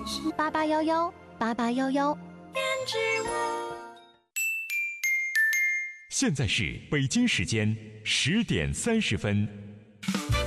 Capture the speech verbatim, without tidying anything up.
八八幺幺八八幺幺。 现在是北京时间十点三十分。